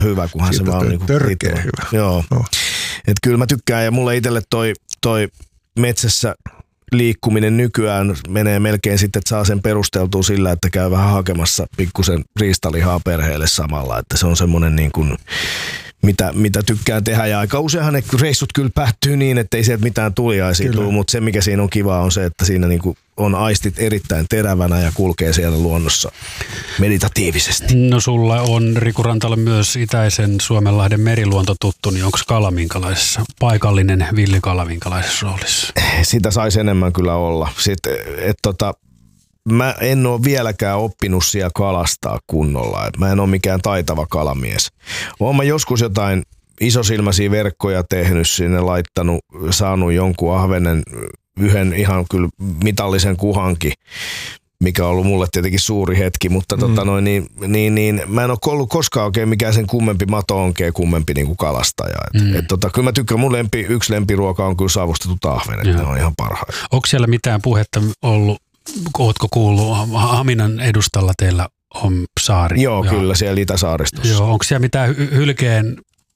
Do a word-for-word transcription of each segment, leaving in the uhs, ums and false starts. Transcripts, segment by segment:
hyvä, kunhan siitä se vaan on niinku törkeä hyvä. Joo. No. Et kyllä mä tykkään ja mulle itselle toi, toi metsässä liikkuminen nykyään menee melkein sitten, että saa sen perusteltua sillä, että käy vähän hakemassa pikkusen riistalihaa perheelle samalla, että se on semmoinen niin kuin Mitä, mitä tykkään tehdä ja aika useinhan ne reissut kyllä päättyy niin, että ei sieltä mitään tuliaisia tule, mutta se mikä siinä on kivaa on se, että siinä niinku on aistit erittäin terävänä ja kulkee siellä luonnossa meditatiivisesti. No sulla on Riku Rantala myös itäisen Suomenlahden meriluonto tuttu, niin onko kala minkälaisessa, paikallinen villikala minkälaisessa roolissa? Sitä saisi enemmän kyllä olla. Sitten, et tota, mä en ole vieläkään oppinut siellä kalastaa kunnolla. Et mä en ole mikään taitava kalamies. Oon mä joskus jotain isosilmäisiä verkkoja tehnyt sinne, laittanut, saanut jonkun ahvenen, yhden ihan kyllä mitallisen kuhankin, mikä on ollut mulle tietenkin suuri hetki, mutta mm. tota noin, niin, niin, niin, mä en ole ollut koskaan oikein mikään sen kummempi mato onkeen kummempi niin kuin kalastaja. Et, mm. et, tota, kyllä mä tykkään, mun lempi, yksi lempiruoka on kyllä savustetut ahvenet, ne on ihan parhaita. Onko siellä mitään puhetta ollut? Ootko kuullut, Haminan edustalla teillä on saari? Joo, ja, kyllä siellä Itä-saaristossa. Joo, onko siellä mitään hylkeen,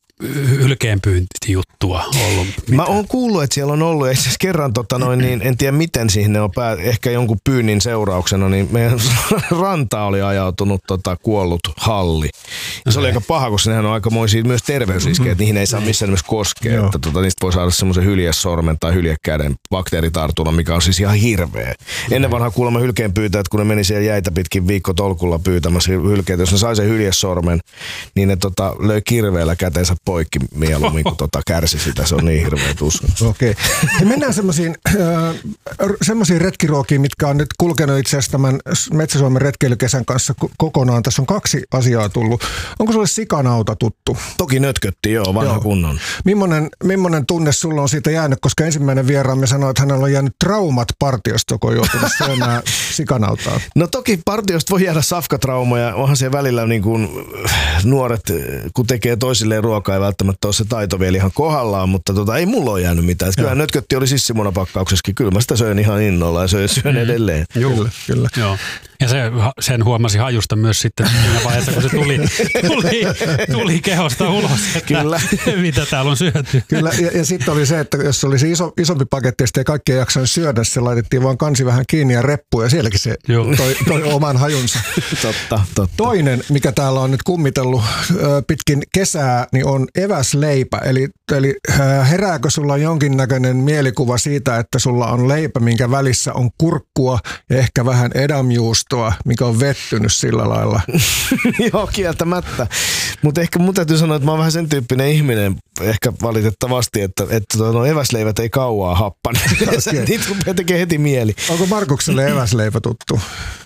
hylkeenpyyntijuttua ollut? Mitään? Mä oon kuullut, että siellä on ollut, itse asiassa kerran, tota noin, niin en tiedä miten siihen on pää, ehkä jonkun pyynnin seurauksena, niin meidän ranta oli ajautunut tota, kuollut halli. Ja se okay. oli aika paha, koska nehän on aikamoisia myös terveysriskejä, että niihin ei saa missään nimessä koskea. Että, tota, niistä voi saada semmoisen hyljesormen tai hyljekäden bakteeritartunnan, mikä on siis ihan hirveä. Ennen vanhaa kuulemma hylkeenpyytäjät, kun ne meni siellä jäitä pitkin viikkotolkulla pyytämässä hylkeitä, jos ne sai sen hyljesormen, niin ne tota, löi kirveellä kätensä poikki mieluummin, kun tota kärsi sitä. Se on niin hirveä tuska. Okei. Okay. Mennään semmoisiin äh, semmoisiin retkiruokiin, mitkä on nyt kulkenut itse asiassa tämän Metsä-Suomen retkeilykesän kanssa kokonaan. Tässä on kaksi asiaa tullut. Onko sulle sikanauta tuttu? Toki nötkötti, joo, vanha joo. kunnon. Millainen, millainen tunne sulla on siitä jäänyt, koska ensimmäinen vieraamme sanoi, että hänellä on jäänyt traumat partiosta, kun on joutunut syömään sikanautaa. No toki partiosta voi jäädä safkatraumoja. Onhan se välillä niin kuin nuoret, kun tekee toisilleen ruokaa, ei välttämättä ole se taito vielä ihan kohdallaan, mutta tota, ei mulla ole jäänyt mitään. Kyllä nötkötti oli sissimunapakkauksessakin. Kyllä mä sitä söin ihan innolla ja söin, syön edelleen. Joo, kyllä. kyllä. Joo. Ja se, sen huomasi hajusta myös sitten siinä vaiheessa, kun se tuli, tuli, tuli kehosta ulos, että Kyllä. mitä täällä on syöty. Kyllä, ja, ja sitten oli se, että jos oli se iso, isompi paketti ja sitten ei kaikki ei jaksanut syödä, se laitettiin vaan kansi vähän kiinni ja reppuun ja sielläkin se toi, toi oman hajunsa. totta, totta. Toinen, mikä täällä on nyt kummitellut pitkin kesää, niin on eväsleipä. Eli, eli herääkö sulla jonkinnäköinen mielikuva siitä, että sulla on leipä, minkä välissä on kurkkua ja ehkä vähän edamjuustoa, mikä on vettynyt sillä lailla? Joo, kieltämättä. Mutta ehkä mun täytyy sanoa, että mä oon vähän sen tyyppinen ihminen, ehkä valitettavasti, että, että no eväsleivät ei kauaa happane. Okay. Niitä rupeaa tekee heti mieli. Onko Markukselle eväsleipä tuttu?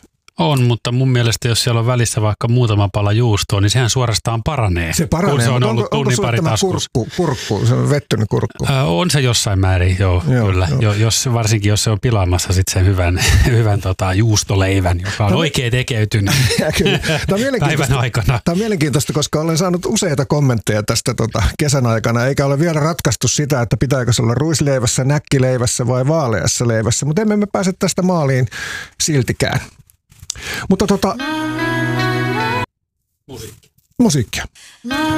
On, mutta mun mielestä jos siellä on välissä vaikka muutama pala juustoa, niin sehän suorastaan paranee. Se paranee, kun se on mutta ollut onko, onko sulla tämä kurkku, kurkku, se on vettynyt kurkku? Äh, on se jossain määrin, joo, joo kyllä. Jo, jos, varsinkin jos se on pilaamassa sit sen hyvän, hyvän tota, juustoleivän, joka on no, oikein tekeytynyt päivän aikana. Tämä on mielenkiintoista, koska olen saanut useita kommentteja tästä tota, kesän aikana, eikä ole vielä ratkaistu sitä, että pitääkö se olla ruisleivässä, näkkileivässä vai vaaleassa leivässä, mutta emme me pääse tästä maaliin siltikään. Mutta tota... Musiikki. Musiikkia.